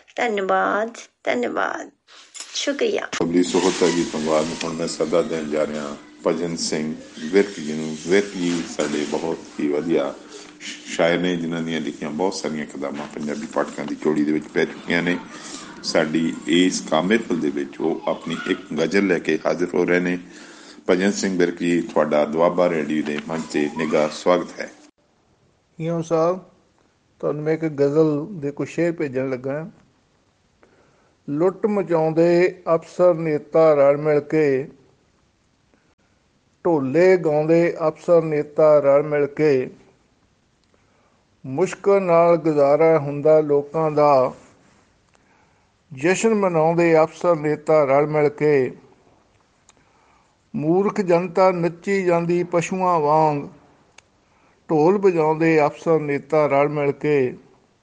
ਧੰਨਵਾਦ ਧੰਨਵਾਦ ਸ਼ੁਕਰੀਆ। ਅਗਲੀ ਸੋਹਤਾ ਜੀ ਤੋਂ ਬਾਅਦ ਹੁਣ ਮੈਂ ਸਦਾ ਦੇਣ ਜਾ ਰਿਹਾ ਭਜਨ ਸਿੰਘ ਵਿਰਕ ਜੀ ਨੂੰ। ਵਿਰਕ ਜੀ ਸਾਡੇ ਬਹੁਤ ਹੀ ਵਧੀਆ ਸ਼ਾਇਰ ਨੇ, ਜਿਨ੍ਹਾਂ ਦੀਆਂ ਲਿਖੀਆਂ ਬਹੁਤ ਸਾਰੀਆਂ ਕਿਤਾਬਾਂ ਪੰਜਾਬੀ ਪਾਠਕਾਂ ਦੀ ਝੋਲੀ ਦੇ ਵਿੱਚ ਪੈ ਚੁੱਕੀਆਂ ਨੇ। ਸਾਡੀ ਇਸ ਕਾਮੇਫਲ ਦੇ ਵਿੱਚ ਉਹ ਆਪਣੀ ਇੱਕ ਗਜ਼ਲ ਲੈ ਕੇ ਹਾਜ਼ਰ ਹੋ ਰਹੇ ਨੇ। ਭਜਨ ਸਿੰਘ ਵਿਰਕ ਜੀ, ਤੁਹਾਡਾ ਦੁਆਬਾ ਰੇਡੀਓ ਦੇ ਮੰਚ 'ਤੇ ਨਿੱਘਾ ਸਵਾਗਤ ਹੈ। ਈਓ ਸਾਹਿਬ, ਤੁਹਾਨੂੰ ਮੈਂ ਇੱਕ ਗਜ਼ਲ ਦੇ ਕੁਛ ਸ਼ੇਰ ਭੇਜਣ ਲੱਗਾ। ਲੁੱਟ ਮਚਾਉਂਦੇ ਅਫਸਰ ਨੇਤਾ ਰਲ ਮਿਲ ਕੇ, ਢੋਲੇ ਗਾਉਂਦੇ ਅਫਸਰ ਨੇਤਾ ਰਲ ਮਿਲ ਕੇ, ਮੁਸ਼ਕਲ ਨਾਲ ਗੁਜ਼ਾਰਾ ਹੁੰਦਾ ਲੋਕਾਂ ਦਾ, ਜਸ਼ਨ ਮਨਾਉਂਦੇ ਅਫਸਰ ਨੇਤਾ ਰਲ ਮਿਲ ਕੇ, ਮੂਰਖ ਜਨਤਾ ਨੱਚੀ ਜਾਂਦੀ ਪਸ਼ੂਆਂ ਵਾਂਗ, ਢੋਲ ਵਜਾਉਂਦੇ ਅਫਸਰ ਨੇਤਾ ਰਲ ਮਿਲ ਕੇ,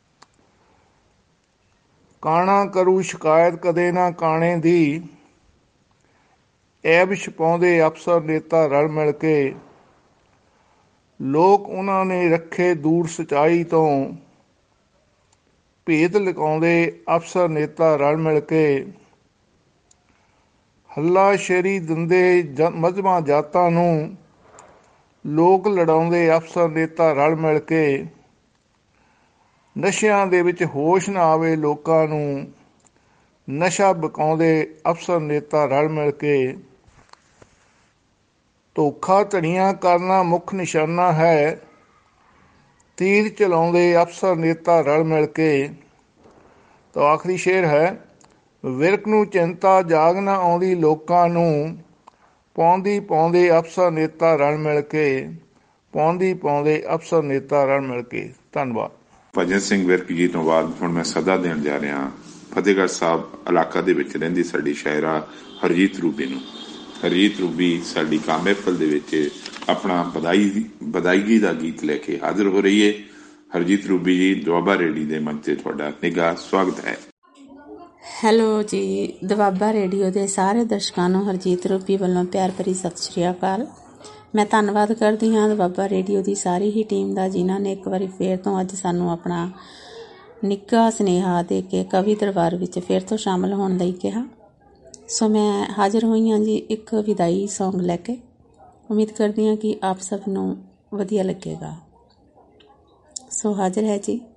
ਕਾਣਾ ਕਰੂ ਸ਼ਿਕਾਇਤ ਕਦੇ ਨਾ ਕਾਣੇ ਦੀ, ਐਬ ਛਪਾਉਂਦੇ ਅਫਸਰ ਨੇਤਾ ਰਲ ਮਿਲ ਕੇ, ਲੋਕ ਉਹਨਾਂ ਨੇ ਰੱਖੇ ਦੂਰ ਸੱਚਾਈ ਤੋਂ, ਭੇਤ ਲੁਕਾਉਂਦੇ ਅਫਸਰ ਨੇਤਾ ਰਲ ਮਿਲ ਕੇ, ਹੱਲਾ ਸ਼ੇਰੀ ਦਿੰਦੇ ਮਜ਼੍ਹਬਾਂ ਜਾਤਾਂ ਨੂੰ, ਲੋਕ ਲੜਾਉਂਦੇ ਅਫਸਰ ਨੇਤਾ ਰਲ ਮਿਲ ਕੇ, ਨਸ਼ਿਆਂ ਦੇ ਵਿੱਚ ਹੋਸ਼ ਨਾ ਆਵੇ ਲੋਕਾਂ ਨੂੰ, ਨਸ਼ਾ ਵਿਕਾਉਂਦੇ ਅਫਸਰ ਨੇਤਾ ਰਲ ਮਿਲ ਕੇ, ਧੋਖਾ ਧੜੀਆਂ ਕਰਨਾ ਮੁੱਖ ਨਿਸ਼ਾਨਾ ਹੈ, ਤੀਰ ਚਲਾਉਂਦੇ ਅਫਸਰ ਨੇਤਾ ਰਲ ਮਿਲ ਕੇ। ਤਾਂ ਆਖਰੀ ਸ਼ੇਰ ਹੈ, ਵਿਰਕ ਨੂੰ ਚਿੰਤਾ ਜਾਗ ਨਾ ਆਉਂਦੀ ਲੋਕਾਂ ਨੂੰ, ਪਾਉਂਦੀ ਪਾਉਂਦੇ ਅਫਸਰ ਨੇਤਾ ਰਲ ਮਿਲ ਕੇ, ਪਾਉਂਦੀ ਪਾਉਂਦੇ ਅਫਸਰ ਨੇਤਾ ਰਲ ਮਿਲ ਕੇ। ਧੰਨਵਾਦ। ਭਜਨ ਸਿੰਘ ਵਿਰਕ ਜੀ ਤੋਂ ਬਾਅਦ ਹੁਣ ਮੈਂ ਸਦਾ ਦੇਣ ਜਾ ਰਿਹਾ ਫਤਿਹਗੜ੍ਹ ਸਾਹਿਬ ਇਲਾਕਾ ਦੇ ਵਿੱਚ ਰਹਿੰਦੀ ਸਾਡੀ ਸ਼ਾਇਰਾ ਹਰਜੀਤ ਰੂਬੀ ਨੂੰ। ਹਰਜੀਤ ਰੂਬੀ ਸਾਡੀ ਕਾਮੇਫਲ ਦੇ ਵਿੱਚ ਆਪਣਾ ਵਧਾਈ ਦਾ ਗੀਤ ਲੈ ਕੇ ਹਾਜ਼ਰ ਹੋ ਰਹੀ ਹੈ। ਹਰਜੀਤ ਰੂਬੀ ਜੀ, ਦੁਆਬਾ ਰੇਡੀਓ ਦੇ ਮੰਚ 'ਤੇ ਤੁਹਾਡਾ ਨਿੱਘਾ ਸਵਾਗਤ ਹੈ। ਹੈਲੋ ਜੀ, ਦੁਆਬਾ ਰੇਡੀਓ ਦੇ ਸਾਰੇ ਦਰਸ਼ਕਾਂ ਨੂੰ ਹਰਜੀਤ ਰੂਬੀ ਵੱਲੋਂ ਪਿਆਰ ਭਰੀ ਸਤਿ ਸ਼੍ਰੀ ਅਕਾਲ। ਮੈਂ ਧੰਨਵਾਦ ਕਰਦੀ ਹਾਂ ਦੁਆਬਾ ਰੇਡੀਓ ਦੀ ਸਾਰੀ ਹੀ ਟੀਮ ਦਾ, ਜਿਨ੍ਹਾਂ ਨੇ ਇੱਕ ਵਾਰੀ ਫੇਰ ਤੋਂ ਅੱਜ ਸਾਨੂੰ ਆਪਣਾ ਨਿੱਘਾ ਸੁਨੇਹਾ ਦੇ ਕੇ ਕਵੀ ਦਰਬਾਰ ਵਿੱਚ ਫਿਰ ਤੋਂ ਸ਼ਾਮਲ ਹੋਣ ਲਈ ਕਿਹਾ। ਸੋ ਮੈਂ ਹਾਜ਼ਰ ਹੋਈ ਹਾਂ ਜੀ ਇੱਕ ਵਿਦਾਈ ਸੌਂਗ ਲੈ ਕੇ। ਉਮੀਦ ਕਰਦੀ ਹਾਂ ਕਿ ਆਪ ਸਭ ਨੂੰ ਵਧੀਆ ਲੱਗੇਗਾ। ਸੋ ਹਾਜ਼ਰ ਹੈ ਜੀ।